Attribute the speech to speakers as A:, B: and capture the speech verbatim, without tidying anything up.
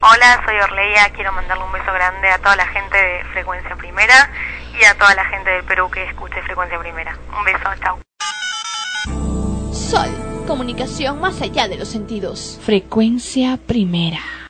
A: Hola, soy Orleia, quiero mandarle un beso grande a toda la gente de Frecuencia Primera y a toda la gente del Perú que escuche Frecuencia Primera. Un beso, chao.
B: Sol, comunicación más allá de los sentidos. Frecuencia Primera.